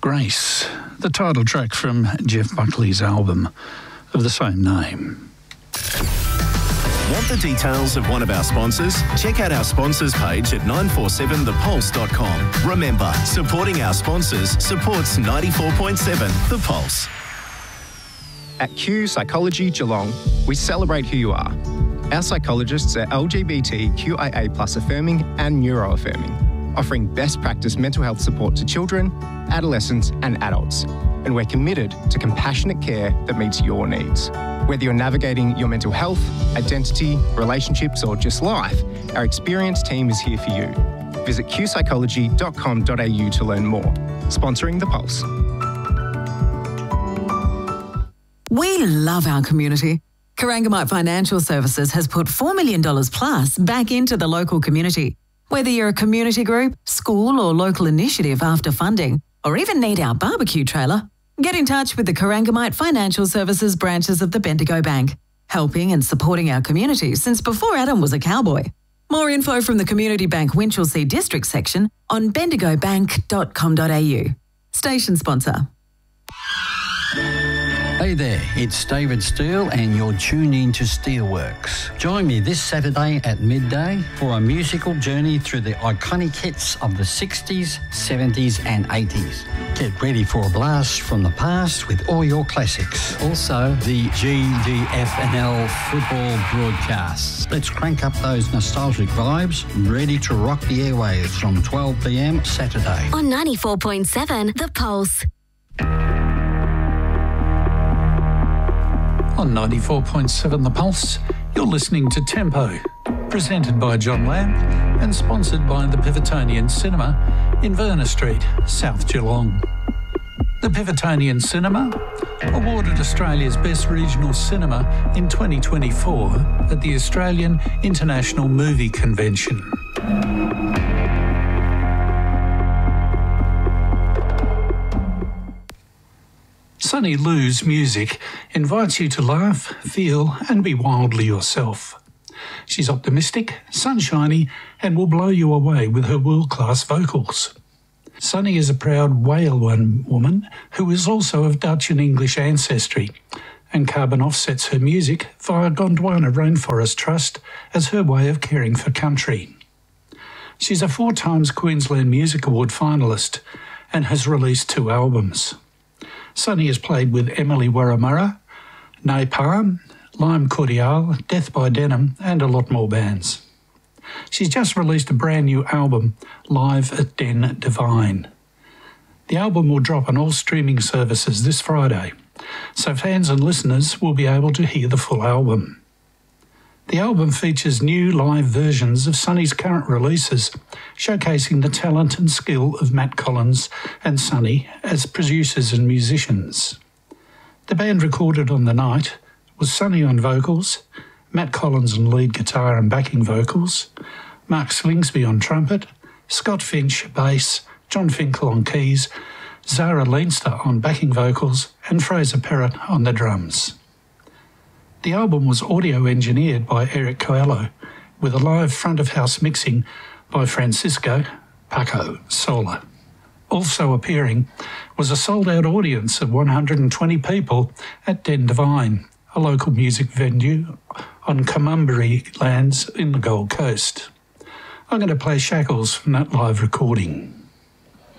Grace, the title track from Jeff Buckley's album of the same name. Want the details of one of our sponsors? Check out our sponsors page at 947thepulse.com. Remember, supporting our sponsors supports 94.7 The Pulse. At Q Psychology Geelong, we celebrate who you are. Our psychologists are LGBTQIA+ affirming and neuro-affirming, offering best practice mental health support to children, adolescents and adults. And we're committed to compassionate care that meets your needs. Whether you're navigating your mental health, identity, relationships or just life, our experienced team is here for you. Visit qpsychology.com.au to learn more. Sponsoring The Pulse. We love our community. Corangamite Financial Services has put $4 million plus back into the local community. Whether you're a community group, school or local initiative after funding, or even need our barbecue trailer, get in touch with the Corangamite Financial Services branches of the Bendigo Bank, helping and supporting our community since before Adam was a cowboy. More info from the Community Bank Winchelsea District section on bendigobank.com.au. Station sponsor. Hey there, it's David Steele and you're tuned in to Steelworks. Join me this Saturday at midday for a musical journey through the iconic hits of the 60s, 70s and 80s. Get ready for a blast from the past with all your classics. Also, the GDFNL football broadcasts. Let's crank up those nostalgic vibes, ready to rock the airwaves from 12 p.m. Saturday. On 94.7 The Pulse. On 94.7 The Pulse, you're listening to Tempo, presented by John Lamb and sponsored by the Pivotonian Cinema in Verna Street, South Geelong. The Pivotonian Cinema, awarded Australia's Best Regional Cinema in 2024 at the Australian International Movie Convention. Sunny Lou's music invites you to laugh, feel and be wildly yourself. She's optimistic, sunshiny and will blow you away with her world-class vocals. Sunny is a proud Waialwan woman who is also of Dutch and English ancestry, and Carbon offsets her music via Gondwana Rainforest Trust as her way of caring for country. She's a 4 times Queensland Music Award finalist and has released 2 albums. Sunny has played with Emily Warramurra, Napalm, Lime Cordial, Death by Denim and a lot more bands. She's just released a brand new album, Live at Den Divine. The album will drop on all streaming services this Friday, so fans and listeners will be able to hear the full album. The album features new live versions of Sunny's current releases, showcasing the talent and skill of Matt Collins and Sunny as producers and musicians. The band recorded on the night was Sunny on vocals, Matt Collins on lead guitar and backing vocals, Mark Slingsby on trumpet, Scott Finch bass, John Finkel on keys, Zara Leinster on backing vocals and Fraser Perrott on the drums. The album was audio engineered by Eric Coelho, with a live front-of-house mixing by Francisco Paco Sola. Also appearing was a sold-out audience of 120 people at Den Divine, a local music venue on Comumbry lands in the Gold Coast. I'm going to play Shackles from that live recording.